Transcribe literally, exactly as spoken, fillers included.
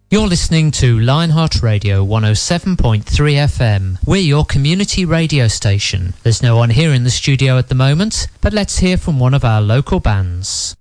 You're listening to Lionheart Radio one oh seven point three F M. We're your community radio station. There's no one here in the studio at the moment, but let's hear from one of our local bands.